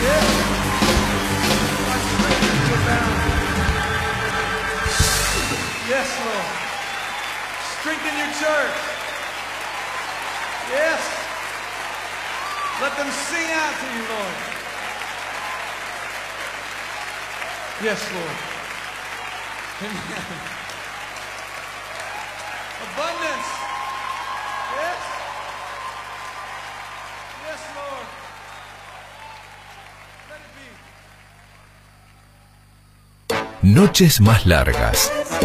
Yeah. My strength is abound. Yes, Lord. Strengthen your church. Yes. Let them sing out to you, Lord. Yes, Lord. Amen. Abundance. Yes. Yes, Lord. Let it be. Noches más largas.